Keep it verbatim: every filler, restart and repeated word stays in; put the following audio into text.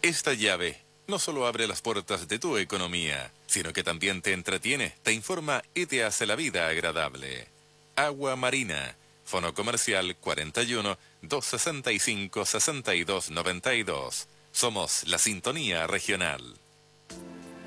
Esta llave no solo abre las puertas de tu economía, sino que también te entretiene, te informa y te hace la vida agradable. Agua Marina, Fono Comercial cuarenta y uno, doscientos sesenta y cinco, sesenta y dos noventa y dos. Somos la sintonía regional.